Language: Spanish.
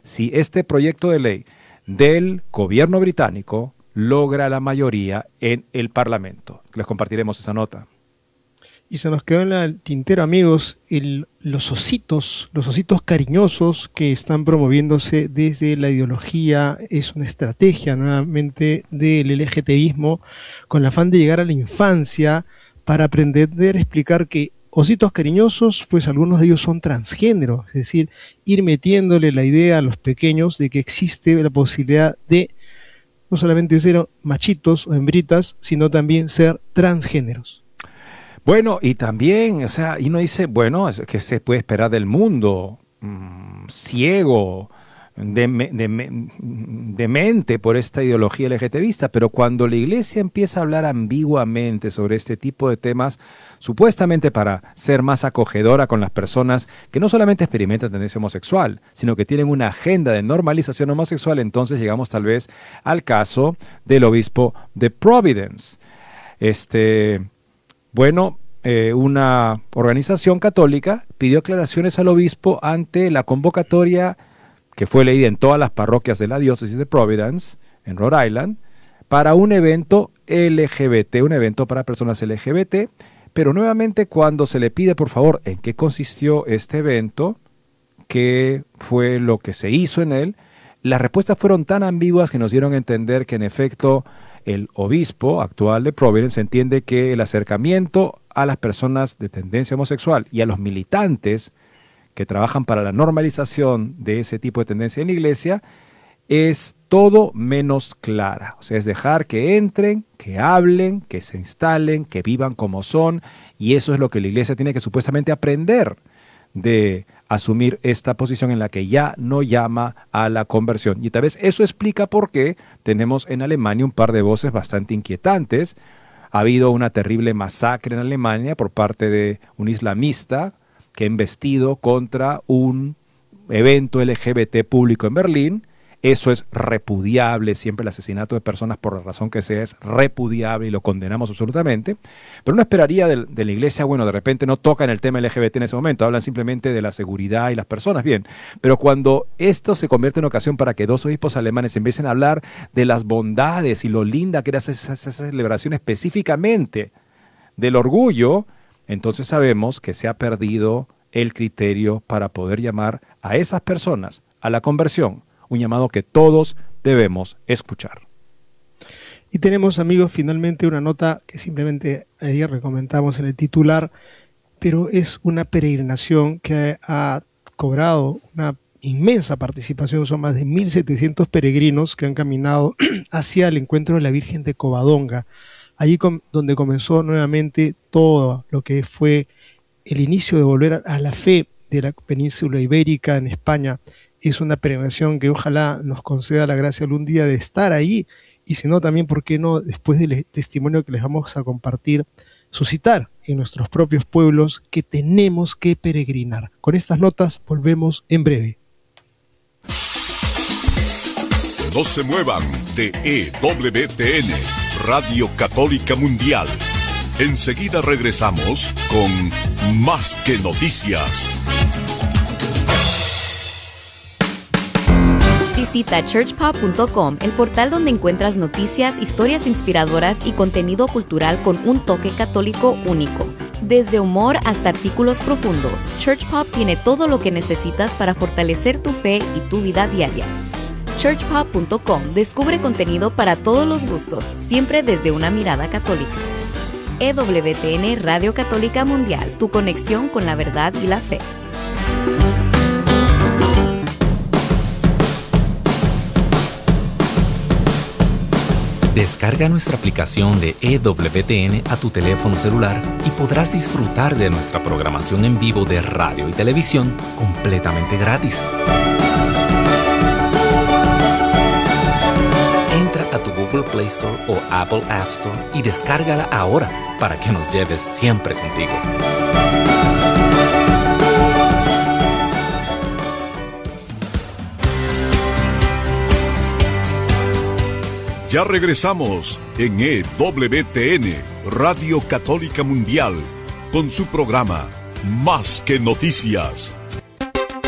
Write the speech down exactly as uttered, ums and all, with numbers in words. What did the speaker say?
si este proyecto de ley del gobierno británico logra la mayoría en el Parlamento. Les compartiremos esa nota. Y se nos quedó en el tintero, amigos, el, los ositos, los ositos cariñosos que están promoviéndose desde la ideología. Es una estrategia nuevamente del LGTBismo con el afán de llegar a la infancia para aprender a explicar que ositos cariñosos, pues algunos de ellos son transgénero, es decir, ir metiéndole la idea a los pequeños de que existe la posibilidad de no solamente ser machitos o hembritas, sino también ser transgéneros. Bueno, y también, o sea, y uno dice, bueno, ¿qué se puede esperar del mundo? Mm, ciego, de, de, demente por esta ideología LGTBista, pero cuando la iglesia empieza a hablar ambiguamente sobre este tipo de temas, supuestamente para ser más acogedora con las personas que no solamente experimentan tendencia homosexual, sino que tienen una agenda de normalización homosexual, entonces llegamos tal vez al caso del obispo de Providence. Este... Bueno, eh, una organización católica pidió aclaraciones al obispo ante la convocatoria que fue leída en todas las parroquias de la diócesis de Providence, en Rhode Island, para un evento L G B T, un evento para personas L G B T, pero nuevamente cuando se le pide, por favor, en qué consistió este evento, qué fue lo que se hizo en él, las respuestas fueron tan ambiguas que nos dieron a entender que en efecto el obispo actual de Providence entiende que el acercamiento a las personas de tendencia homosexual y a los militantes que trabajan para la normalización de ese tipo de tendencia en la iglesia es todo menos clara. O sea, es dejar que entren, que hablen, que se instalen, que vivan como son, y eso es lo que la iglesia tiene que supuestamente aprender de asumir esta posición en la que ya no llama a la conversión. Y tal vez eso explica por qué tenemos en Alemania un par de voces bastante inquietantes. Ha habido una terrible masacre en Alemania por parte de un islamista que ha embestido contra un evento L G B T público en Berlín. Eso es repudiable, siempre el asesinato de personas por la razón que sea es repudiable y lo condenamos absolutamente. Pero uno esperaría de, de la iglesia, bueno, de repente no tocan el tema L G B T en ese momento, hablan simplemente de la seguridad y las personas, bien. Pero cuando esto se convierte en ocasión para que dos obispos alemanes empiecen a hablar de las bondades y lo linda que era esa, esa, esa celebración específicamente del orgullo, entonces sabemos que se ha perdido el criterio para poder llamar a esas personas a la conversión. Un llamado que todos debemos escuchar. Y tenemos, amigos, finalmente una nota que simplemente ayer recomendamos en el titular, pero es una peregrinación que ha cobrado una inmensa participación. Son más de mil setecientos peregrinos que han caminado hacia el encuentro de la Virgen de Covadonga, allí com- donde comenzó nuevamente todo lo que fue el inicio de volver a la fe de la península ibérica en España. Es una peregrinación que ojalá nos conceda la gracia algún día de estar ahí, y si no, también, ¿por qué no?, después del testimonio que les vamos a compartir, suscitar en nuestros propios pueblos que tenemos que peregrinar. Con estas notas volvemos en breve. No se muevan de E W T N, Radio Católica Mundial. Enseguida regresamos con Más que Noticias. Visita church pop punto com, el portal donde encuentras noticias, historias inspiradoras y contenido cultural con un toque católico único. Desde humor hasta artículos profundos, Church Pop tiene todo lo que necesitas para fortalecer tu fe y tu vida diaria. church pop punto com descubre contenido para todos los gustos, siempre desde una mirada católica. E W T N Radio Católica Mundial, tu conexión con la verdad y la fe. Descarga nuestra aplicación de E W T N a tu teléfono celular y podrás disfrutar de nuestra programación en vivo de radio y televisión completamente gratis. Entra a tu Google Play Store o Apple App Store y descárgala ahora para que nos lleves siempre contigo. Ya regresamos en E W T N, Radio Católica Mundial, con su programa Más que Noticias.